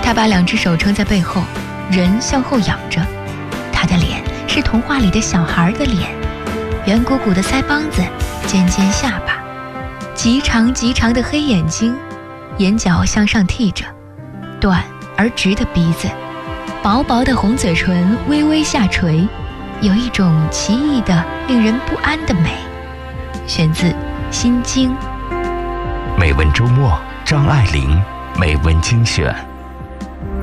他把2只手撑在背后，人向后仰着，他的脸是童话里的小孩的脸，圆鼓鼓的腮帮子，尖尖下巴，极长极长的黑眼睛，眼角向上剔着，短而直的鼻子，薄薄的红嘴唇微微下垂，有一种奇异的令人不安的美。选自《心经》。 美文周末，张爱玲美文精选。